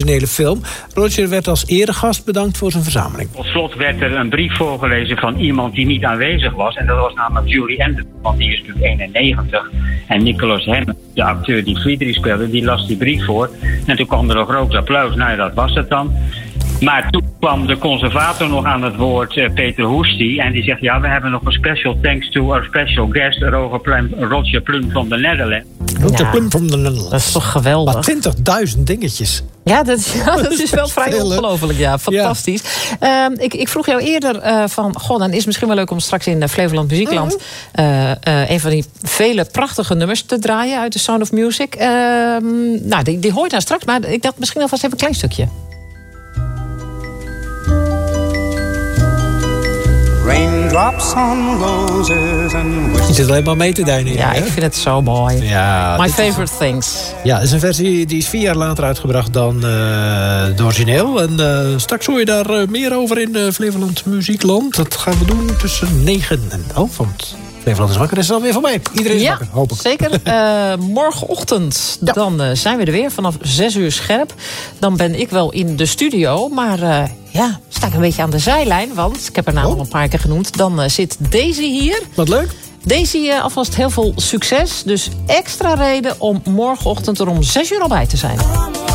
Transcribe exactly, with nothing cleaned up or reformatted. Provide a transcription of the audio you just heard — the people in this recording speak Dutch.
originele film. Roger werd als eregast bedankt voor zijn verzameling. Tot slot werd er een brief voorgelezen van iemand die niet aanwezig was. En dat was namelijk Julie Anderson, want die is natuurlijk eenennegentig. En Nicholas Hammond, de acteur die Friedrich speelde, die las die brief voor. En toen kwam er nog groot applaus. Nou ja, dat was het dan. Maar toen kwam de conservator nog aan het woord, uh, Peter Hoesty. En die zegt, ja, we hebben nog een special thanks to our special guest, Roger Plum, Roger Plum van de Netherlands. Roger Ja, Plum van de Netherlands. Dat is toch geweldig? Maar twintigduizend dingetjes. Ja, dat, ja, dat is wel vrij veel, hè? ongelooflijk. Ja, fantastisch. Ja. Uh, ik, ik vroeg jou eerder uh, van... Goh, dan is het misschien wel leuk om straks in Flevoland Muziekland... Uh, uh, een van die vele prachtige nummers te draaien uit The Sound of Music. Uh, nou, die, die hoor je dan straks. Maar ik dacht misschien alvast even een klein stukje. Raindrops on roses and Je zit alleen maar mee te deinen. Ja, hè? ik vind het zo mooi. Ja, My dit favorite things. Is, ja, het is een versie die is vier jaar later uitgebracht dan uh, de origineel. En uh, straks hoor je daar uh, meer over in uh, Flevoland Muziekland. Dat gaan we doen tussen negen en elf. Want Flevoland is wakker, is het alweer voorbij. Iedereen is Ja, wakker, hoop ik. zeker. Uh, morgenochtend, Ja. dan uh, zijn we er weer vanaf zes uur scherp. Dan ben ik wel in de studio, maar uh, ja, sta ik een beetje aan de zijlijn. Want, ik heb haar naam Oh. al een paar keer genoemd, dan uh, zit Daisy hier. Wat leuk. Daisy, uh, alvast heel veel succes. Dus extra reden om morgenochtend er om zes uur al bij te zijn.